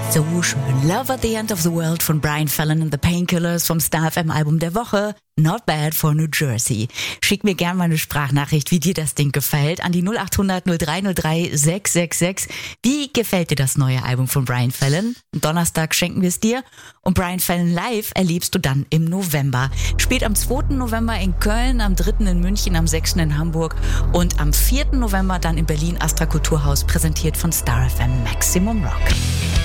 So schön. Love at the End of the World von Brian Fallon and the Painkillers vom Star FM Album der Woche. Not Bad for New Jersey. Schick mir gerne mal eine Sprachnachricht, wie dir das Ding gefällt, an die 0800 0303 666. Wie gefällt dir das neue Album von Brian Fallon? Am Donnerstag schenken wir es dir. Und Brian Fallon live erlebst du dann im November. Spielt am 2. November in Köln, am 3. in München, am 6. in Hamburg und am 4. November dann in Berlin Astra Kulturhaus, präsentiert von Star FM Maximum Rock.